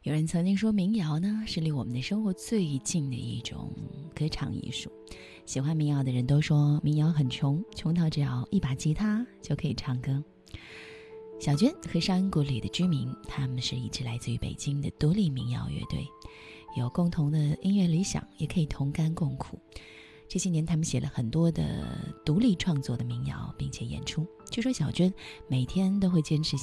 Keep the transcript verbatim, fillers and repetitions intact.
有人曾经说，民谣呢是离我们的生活最近的一种歌唱艺术。喜欢民谣的人都说，民谣很穷，穷到只要一把吉他就可以唱歌。小娟和山谷里的居民，他们是一支来自于北京的独立民谣乐队，有共同的音乐理想，也可以同甘共苦。这些年他们写了很多的独立创作的民谣，并且演出。据说小娟每天都会坚持